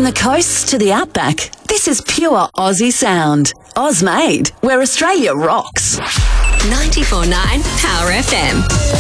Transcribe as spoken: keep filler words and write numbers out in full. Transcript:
From the coast to the outback, this is pure Aussie sound. Oz made, where Australia rocks. ninety-four point nine Power F M.